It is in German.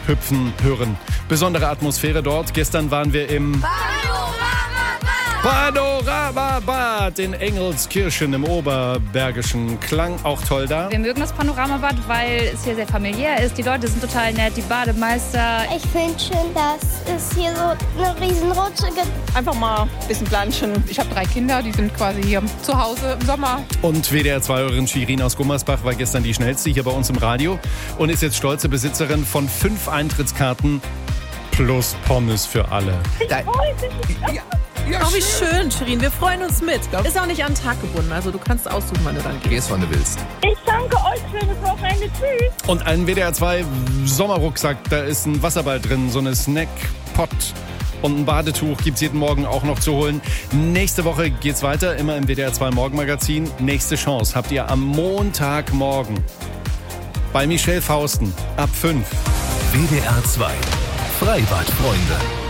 hüpfen, hören. Besondere Atmosphäre dort. Gestern waren wir im Panoramabad in Engelskirchen im Oberbergischen. Klang auch toll da. Wir mögen das Panoramabad, weil es hier sehr familiär ist. Die Leute sind total nett, die Bademeister. Ich finde schön, dass es hier so eine Riesenrutsche gibt. Einfach mal ein bisschen planschen. Ich habe 3 Kinder, die sind quasi hier zu Hause im Sommer. Und WDR-2-Hörerin Shirin aus Gummersbach war gestern die schnellste hier bei uns im Radio und ist jetzt stolze Besitzerin von 5 Eintrittskarten plus Pommes für alle. Ja, oh, wie schön, Shirin. Wir freuen uns mit. Ist auch nicht an den Tag gebunden. Also du kannst aussuchen, wann du dann gehst. Gehst, wann du willst. Ich danke euch für das Wochenende. Tschüss. Und ein WDR-2 Sommerrucksack, da ist ein Wasserball drin, so eine Snackpot und ein Badetuch gibt's jeden Morgen auch noch zu holen. Nächste Woche geht's weiter, immer im WDR-2 Morgenmagazin. Nächste Chance habt ihr am Montagmorgen bei Michelle Fausten ab 5. WDR 2 Freibadfreunde.